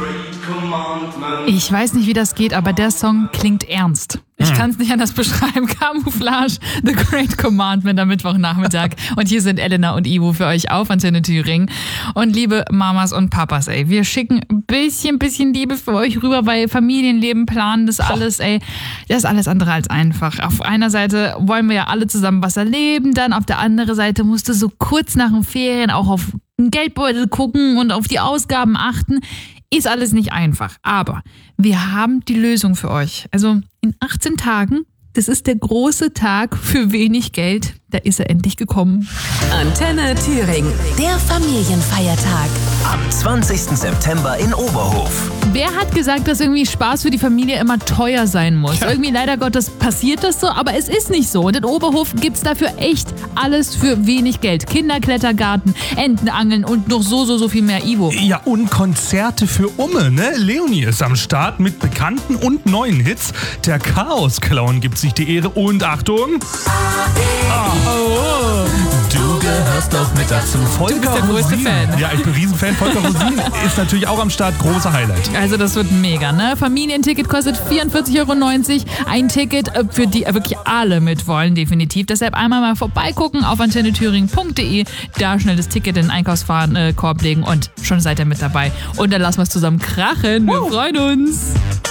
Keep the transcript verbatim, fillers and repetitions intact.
Ich weiß nicht, wie das geht, aber der Song klingt ernst. Ich hm. kann es nicht anders beschreiben. Camouflage, The Great Commandment am Mittwochnachmittag. Und hier sind Elena und Ivo für euch auf Antenne Thüringen. Und liebe Mamas und Papas, ey, wir schicken ein bisschen, bisschen Liebe für euch rüber, weil Familienleben, planen, das alles, ey, das ist alles andere als einfach. Auf einer Seite wollen wir ja alle zusammen was erleben, dann auf der anderen Seite musst du so kurz nach den Ferien auch auf den Geldbeutel gucken und auf die Ausgaben achten. Ist alles nicht einfach, aber wir haben die Lösung für euch. Also in achtzehn Tagen, das ist der große Tag für wenig Geld. Da ist er endlich gekommen. Antenne Thüringen, der Familienfeiertag. Am zwanzigsten September in Oberhof. Wer hat gesagt, dass irgendwie Spaß für die Familie immer teuer sein muss? Ja. Irgendwie leider Gottes passiert das so, aber es ist nicht so. Und in Oberhof gibt's dafür echt alles für wenig Geld. Kinderklettergarten, Entenangeln und noch so, so, so viel mehr, Ivo. Ja, und Konzerte für Umme, ne? Leonie ist am Start mit bekannten und neuen Hits. Der Chaos-Clown gibt sich die Ehre und Achtung... Ah. Oh. Du gehörst auch mit dazu. Volker du bist der größte Rosin. Fan. Ja, ich bin Riesenfan. Volker Rosin ist natürlich auch am Start. Großer Highlight. Also das wird mega, ne? Familienticket kostet vierundvierzig Euro neunzig. Ein Ticket, für die wirklich alle mitwollen, definitiv. Deshalb einmal mal vorbeigucken auf antenne thüringen punkt de. Da schnell das Ticket in den Einkaufskorb legen und schon seid ihr mit dabei. Und dann lassen wir es zusammen krachen. Wir freuen uns.